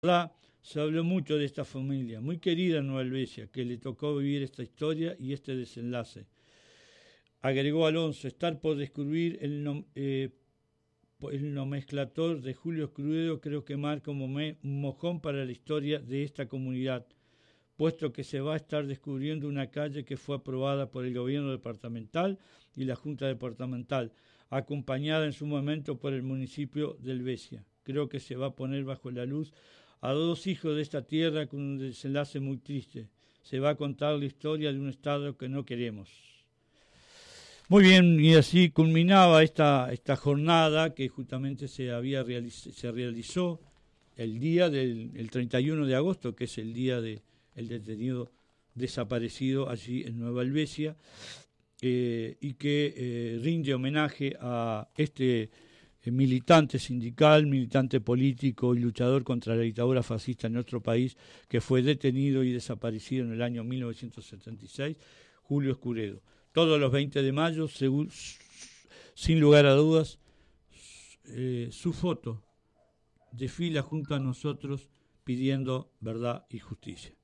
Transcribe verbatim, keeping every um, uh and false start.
verdad, se habló mucho de esta familia, muy querida en Nueva Helvecia, que le tocó vivir esta historia y este desenlace. Agregó Alonso, estar por descubrir el, nom, eh, el nomenclator de Julio Escuredo creo que marca un mojón para la historia de esta comunidad, puesto que se va a estar descubriendo una calle que fue aprobada por el gobierno departamental y la Junta Departamental, acompañada en su momento por el municipio de Helvecia. Creo que se va a poner bajo la luz a dos hijos de esta tierra con un desenlace muy triste. Se va a contar la historia de un Estado que no queremos. Muy bien, y así culminaba esta, esta jornada que justamente se, había realiz- se realizó el día del el treinta y uno de agosto, que es el día del de, detenido desaparecido allí en Nueva Helvecia, eh, y que eh, rinde homenaje a este eh, militante sindical, militante político y luchador contra la dictadura fascista en nuestro país, que fue detenido y desaparecido en el año mil novecientos setenta y seis, Julio Escuredo. Todos los veinte de mayo, según, sin lugar a dudas, eh, su foto desfila junto a nosotros pidiendo verdad y justicia.